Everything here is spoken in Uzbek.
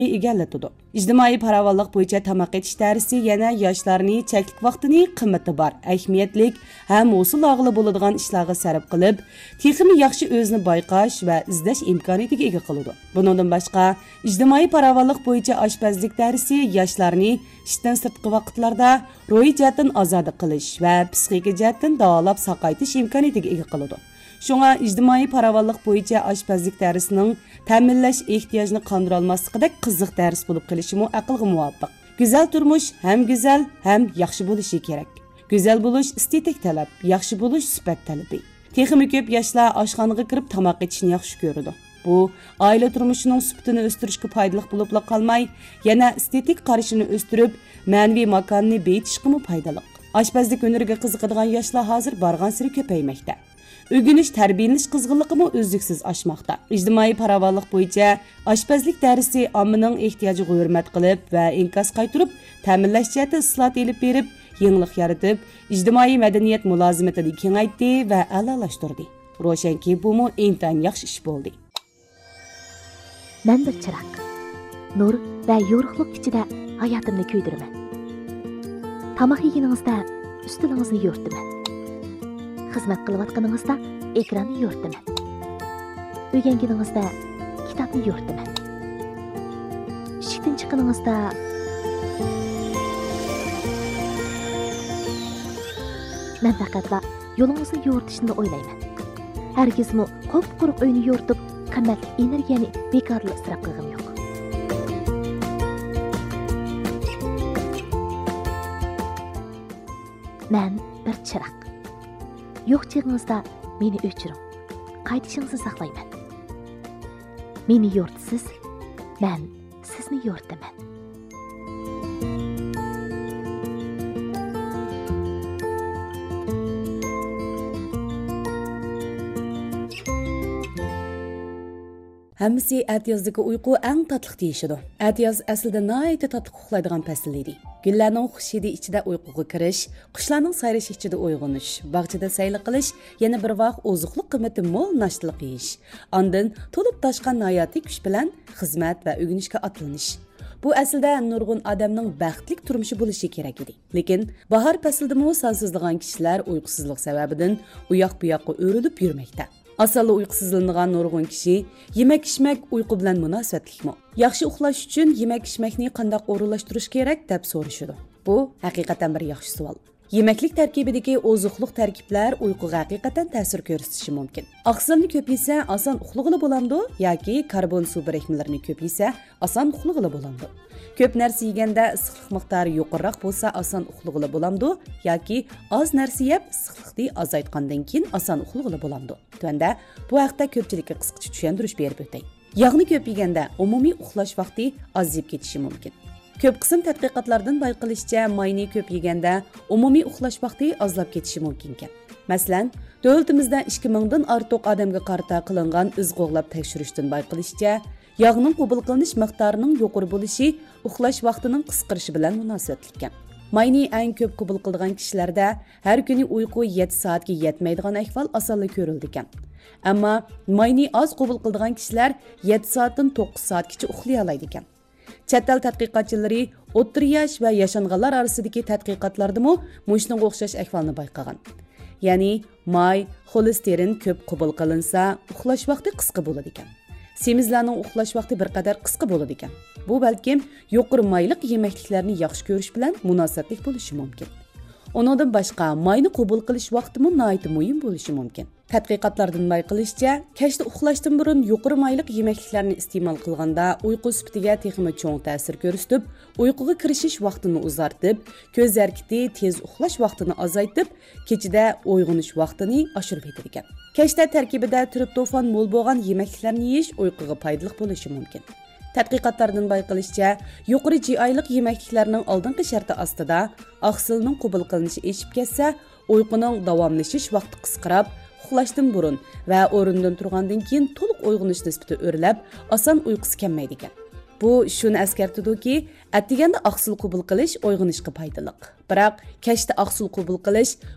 egallatadi. İjtimoiy farovonlik bo'yicha tamoq etish darsi yana yoshlarni cheklik vaqtini qimmati bor, ahamiyatlik ham usul og'ili bo'ladigan ishlarga sarf qilib, texmi yaxshi o'zini bayqash va izlash imkoniyatiga ega qiladi. Bundan boshqa, ijtimoiy farovonlik bo'yicha oshpazlik darsi yoshlarni ishdan sirtqi vaqtlarda ro'yi jihatdan ozod qilish va psixik jihatdan davolab saqaytish imkoniyatiga ega qiladi. Şuna ijtimoiy farovonlik bo'yicha oshpazlik darsining ta'minlash ehtiyojini qondira olmasligidek qiziq dars bo'lib qilishi aqlga muvofiq. Go'zal turmush ham go'zal ham yaxshi bo'lishi kerak. Go'zal bo'lish estetik talab, yaxshi bo'lish sifat talabi. Texmi ko'p yoshlar oshxonaga kirib tamoq etishni yaxshi ko'radi. Bu oila turmushining sifatini o'stirishga foydali bo'lib qolmay, yana estetik qarashini o'stirib, ma'naviy makonni beyitishga foydali. Oshpazlik hunariga qiziqadigan yoshlar hozir borgan sari ko'paymoqda. Ögünüş tərbiyəliniş qızğınlığı özlüksüz aşmaqda. İctimai farovonlik bo'yicha oshpazlik darsi ommaning ehtiyojiga hurmat qilib va inkas qaytirib, ta'minlash jihatida islohot elib berib, yangilik yaratib, ijtimoiy madaniyat mulozimatini kengaytdi va a'lolashtirdi. Ro'shanki, bu intayin yaxshi ish bo'ldi. Men bir chiroq, nur va yorug'lik ichida hayotimni kuydiraman. Tamoq yeganingizda ustilingizni yo'rtaman. Xizmat qilayotganingizda ekranni yo'rtaman. O'rganganingizda kitobni yo'rtaman. Ishdan chiqqaningizda men faqatla yo'lingizni yo'rtishni o'ylayman. Hargizmi qop-quruq uyni yo'rtib, qimmat energiyani bekorli isrof qilgim yo'q. Men bir chiroq. Yo'q chig'ingizda meni o'chiring. Qaytishingizni saqlayman. Meni yo'rtisiz, men sizni yo'rtaman. Hammasi atyozdagi uyqu eng tatliq deyishidi. Atyoz aslida nihoyatda tatliq uxlaydigan fasl edi. Gullarning xushidi ichida uyquga kirish, qushlarning sayrash ichida uyg'onish, bog'chada sayl qilish, yana bir vaqt oziqlik qimmati mo'l nashliq yeyish. Ondan to'lib toshgan hayotiy kuch bilan xizmat va o'rganishga atlanish. Bu aslida nurg'un odamning baxtli turmushi bo'lishi kerak edi. Lekin bahor faslida sonsizlagan kishilar uyqusizlik sababidan u yoq bu yoqqa o'rilib yurmoqda. Asali uyqusizlangan nurg'un kishi yemak-ichmak uyqu bilan munosabatlikmi? Yaxshi uxlash uchun yemak-ichmakni qanday o'rinlashtirish kerak deb so'rashadi. Bu haqiqatan bir yaxshi savol. Yemeklik tarkibidagi oziqliq tarkiblar uyquga haqiqatan ta'sir ko'rsatishi mumkin. Oqsilni ko'p yesa oson uxlag'ili bo'lamdi yoki karbon suv birikmalarini ko'p yesa oson uxlag'ili bo'lamdi. Ko'p narsa yeganda issiqlik miqdori yuqoriroq bo'lsa oson uxlag'ili bo'lamdi yoki oz narsa yeb issiqlikni azaytgandan keyin oson uxlag'ili bo'lamdi. Tuanda bu haqda ko'pchilikka qisqacha tushuntirish berib o'tay. Yog'ni ko'p yeganda umumiy uxlash vaqti ozib ketishi mumkin. Ko'p qism tadqiqotlardan bayqilishicha, mayni ko'p yeganda umumiy uxlash vaqti ozlab ketishi mumkin ekan. Masalan, davlatimizda 2000 dan ortiq odamga qarata qilingan izg'oqlab tekshirishdan bayqilishicha, yog'ning qabul qilinish miqdorining yuqori bo'lishi uxlash vaqtining qisqarishi bilan munosabatli ekan. Mayni eng ko'p qabul qilgan kishilarda har kuni uyqu 7 soatga yetmaydigan ahvol osonla ko'rildi ekan. Ammo mayni oz qabul qilgan kishilar 7 soatdan 9 soatgacha uxlay oladi ekan. Chet el tadqiqotchilari o'rta yosh va yashanganlar orasidagi tadqiqotlardami mushunga o'xshash ahvolni bayqagan. Ya'ni may, xolesterin ko'p qabul qilinsa, uxlash vaqti qisqa bo'ladi ekan. Semizlarning uxlash vaqti bir qadar qisqa bo'ladi ekan. Bu balkim yuqori mayliq yemekliklarni yaxshi ko'rish bilan munosabatli bo'lishi mumkin. Ondan boshqa mayni qabul qilish vaqtimi nihoyat muhim bo'lishi mumkin. Tadqiqotlardan bayqilishicha, kechda uxlashdan burun yuqori mayliq yemekliklarni iste'mol qilganda uyqu sifatiga texmi cho'ng ta'sir ko'rsatib, uyquga kirishish vaqtini uzartib, ko'z harakati tez uxlash vaqtini azaytib, kechida uyg'onish vaqtini oshirib etar ekan. Kechda tarkibida triptofan mo'l bo'lgan yemekliklarni yeyish uyquga foydali bo'lishi mumkin. Tadqiqotlardan bayqilishicha, yuqori GI'lik yemekliklarning oldingi sharti ostida oqsilning qabul qilinishi eshib ketsa, uyquning davomlashish vaqti qisqarib, uxlashdan burun va o'rindan turgandan keyin to'liq uyg'onish nisbati o'rlab, oson uyqusi kelmaydi ekan. Bu shuni eskartadiki, atdiganda oqsil qabul qilish uyg'onishga foydali. Biroq kechda oqsil qabul qilish